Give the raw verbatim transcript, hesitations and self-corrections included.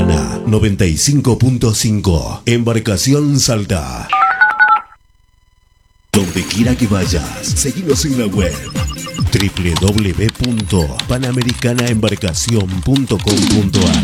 Panamericana noventa y cinco punto cinco. Embarcación Salta. Donde quiera que vayas, seguinos en la web doble u doble u doble u punto panamericana embarcación punto com punto a r.